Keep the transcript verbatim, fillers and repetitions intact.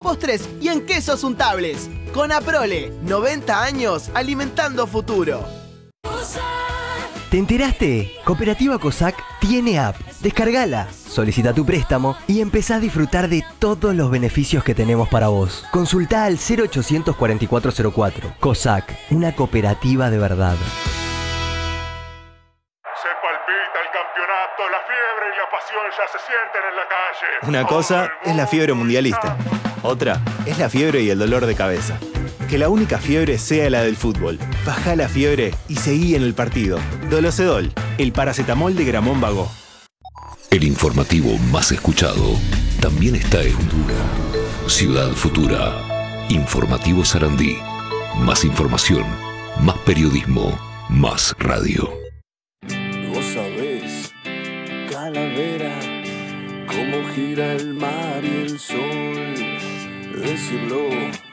postres y en quesos untables. Con Aprole, noventa años alimentando futuro. ¿Te enteraste? Cooperativa COSAC tiene app. Descárgala, solicita tu préstamo y empezá a disfrutar de todos los beneficios que tenemos para vos. Consultá al cero ochocientos cuarenta y cuatro cero cuatro. COSAC, una cooperativa de verdad. Se palpita el campeonato, la fiebre y la pasión ya se sienten en la calle. Una cosa es la fiebre mundialista, otra es la fiebre y el dolor de cabeza. Que la única fiebre sea la del fútbol. Bajá la fiebre y seguí en el partido. Dolocedol, el paracetamol de Gramón Vago. El informativo más escuchado también está en Futura. Ciudad Futura. Informativo Sarandí. Más información, más periodismo, más radio. Vos sabés, calavera, cómo gira el mar y el sol. Decirlo